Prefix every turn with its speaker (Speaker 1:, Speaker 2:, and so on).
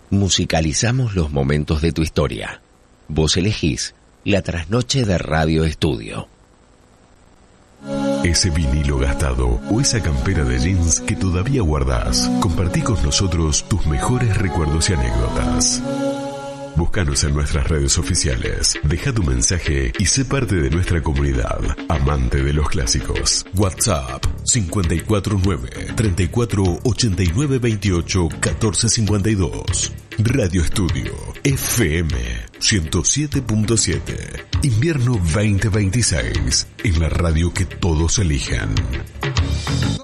Speaker 1: Musicalizamos los momentos de tu historia. Vos elegís la trasnoche de Radio Estudio.
Speaker 2: Ese vinilo gastado o esa campera de jeans que todavía guardás. Compartí con nosotros tus mejores recuerdos y anécdotas. Búscanos en nuestras redes oficiales. Deja tu mensaje y sé parte de nuestra comunidad, amante de los clásicos. WhatsApp 549-348928-1452. Radio Estudio FM 107.7. Invierno 2026. En la radio que todos eligen.